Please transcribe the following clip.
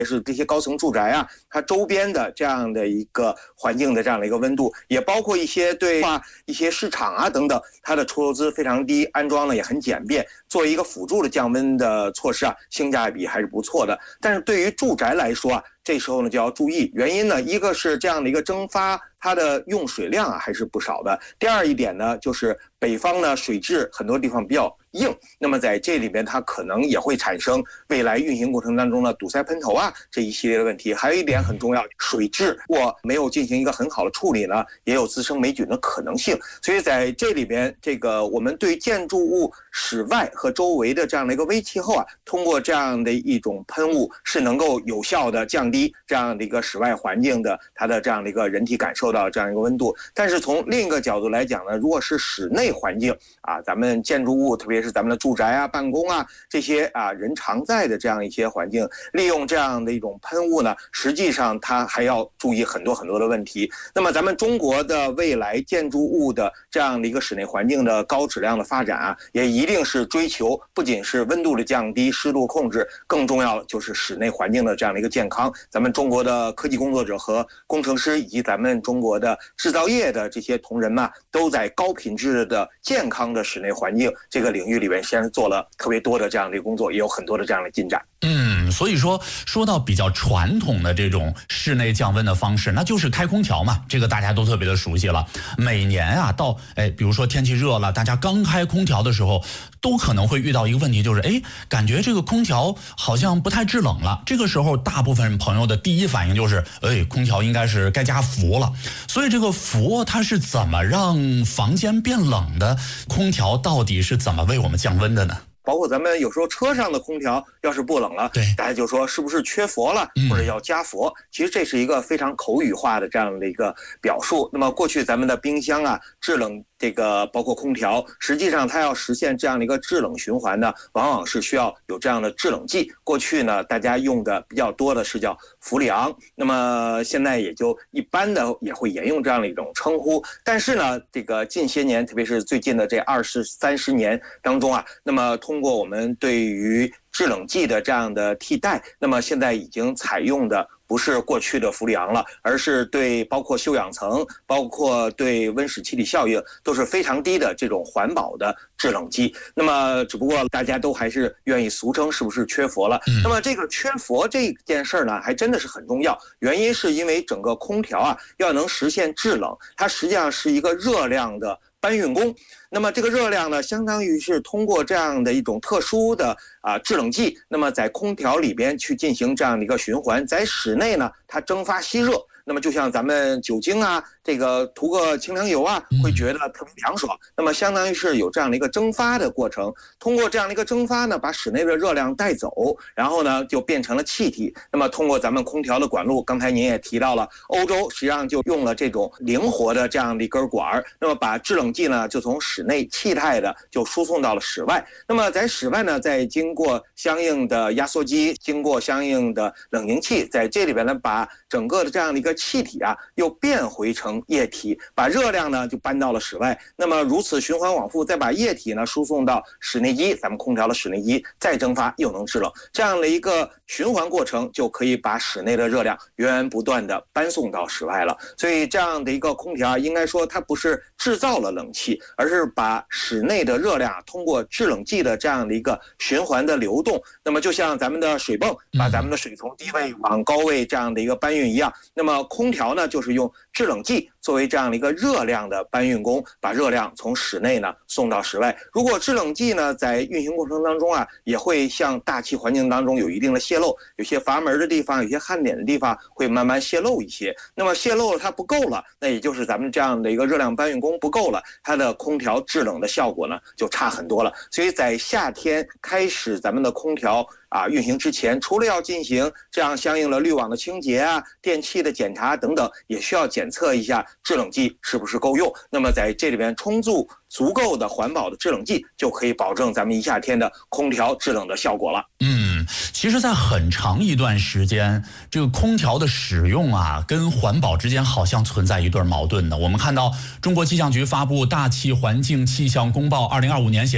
也是这些高层住宅啊，它周边的这样的一个环境的这样的一个温度，也包括一些对一些市场啊等等，它的出资非常低，安装呢也很简便，作为一个辅助的降温的措施啊，性价比还是不错的。但是对于住宅来说啊，这时候呢就要注意，原因呢一个是这样的一个蒸发，它的用水量啊还是不少的。第二一点呢，就是北方呢水质很多地方比较硬，那么在这里面它可能也会产生未来运行过程当中的堵塞喷头啊这一系列的问题。还有一点很重要，水质如果没有进行一个很好的处理呢，也有滋生霉菌的可能性。所以在这里边，这个我们对建筑物室外和周围的这样的一个微气候啊，通过这样的一种喷雾是能够有效的降低这样的一个室外环境的它的这样的一个人体感受到这样一个温度。但是从另一个角度来讲呢，如果是室内环境啊，咱们建筑物特别是咱们的住宅啊、办公啊这些啊人常在的这样一些环境，利用这样的一种喷雾呢，实际上它还要注意很多很多的问题。那么咱们中国的未来建筑物的这样的一个室内环境的高质量的发展啊，也一定是追求不仅是温度的降低、湿度控制，更重要的就是室内环境的这样的一个健康。咱们中国的科技工作者和工程师以及咱们中国的制造业的这些同仁们，都在高品质的健康的室内环境这个领域里面，先是做了特别多的这样的工作，也有很多的这样的进展。 所以说到比较传统的这种室内降温的方式，那就是开空调嘛，这个大家都特别的熟悉了。每年啊，到比如说天气热了，大家刚开空调的时候，都可能会遇到一个问题，就是感觉这个空调好像不太制冷了。这个时候，大部分朋友的第一反应就是，空调应该是该加氟了。所以这个氟它是怎么让房间变冷的？空调到底是怎么为我们降温的呢？ 包括咱们有时候车上的空调要是不冷了， 对， 大家就说是不是缺氟了，或者要加氟。其实这是一个非常口语化的这样的一个表述。那么过去咱们的冰箱啊，制冷这个包括空调，实际上它要实现这样的一个制冷循环呢，往往是需要有这样的制冷剂。过去呢，大家用的比较多的是叫氟利昂，那么现在也就一般的也会沿用这样的一种称呼。但是呢，这个近些年，特别是最近的这20、30年当中啊，那么通过我们对于制冷剂的这样的替代，那么现在已经采用的不是过去的氟利昂了，而是对包括休氧层、包括对温室气体效应都是非常低的这种环保的制冷剂。那么只不过大家都还是愿意俗称是不是缺氟了。那么这个缺氟这件事呢，还真的是很重要。原因是因为整个空调啊要能实现制冷，它实际上是一个热量的搬运工。那么这个热量呢，相当于是通过这样的一种特殊的制冷剂，那么在空调里边去进行这样的一个循环，在室内呢，它蒸发吸热。那么就像咱们酒精啊，这个涂个清凉油啊，会觉得特别凉爽。那么相当于是有这样的一个蒸发的过程，通过这样的一个蒸发呢，把室内的热量带走，然后呢就变成了气体。那么通过咱们空调的管路，刚才您也提到了，欧洲实际上就用了这种灵活的这样的一根管，那么把制冷剂呢就从室内气态的就输送到了室外。那么在室外呢，再经过相应的压缩机，经过相应的冷凝器，在这里边呢把整个的这样的一个气体啊又变回成液体，把热量呢就搬到了室外。那么如此循环往复，再把液体呢输送到室内机，咱们空调的室内机再蒸发又能制冷，这样的一个循环过程就可以把室内的热量源源不断的搬送到室外了。所以这样的一个空调应该说它不是制造了冷气，而是把室内的热量通过制冷剂的这样的一个循环的流动，那么就像咱们的水泵把咱们的水从低位往高位这样的一个搬运一样，那么空调呢就是用制冷剂作为这样的一个热量的搬运工，把热量从室内呢送到室外。如果制冷剂呢在运行过程当中啊，也会向大气环境当中有一定的泄漏，有些阀门的地方，有些焊点的地方会慢慢泄漏一些。那么泄漏了它不够了，那也就是咱们这样的一个热量搬运工不够了，它的空调制冷的效果呢就差很多了。所以在夏天开始咱们的空调运行之前，除了要进行这样相应的滤网的清洁啊、电器的检查等等，也需要检测一下制冷剂是不是够用。那么在这里边充足够的环保的制冷剂，就可以保证咱们一夏天的空调制冷的效果了。 其实在很长一段时间，这个空调的使用啊跟环保之间好像存在一对矛盾的。我们看到中国气象局发布大气环境气象公报2025年显示，